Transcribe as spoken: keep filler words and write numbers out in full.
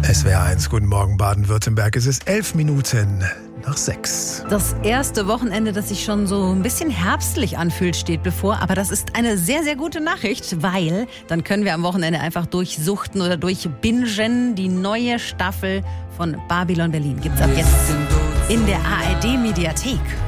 S W R eins, guten Morgen Baden-Württemberg. Es ist elf Minuten nach sechs. Das erste Wochenende, das sich schon so ein bisschen herbstlich anfühlt, steht bevor. Aber das ist eine sehr, sehr gute Nachricht, weil dann können wir am Wochenende einfach durchsuchten oder durchbingen. Die neue Staffel von Babylon Berlin gibt's ab jetzt in der A R D-Mediathek.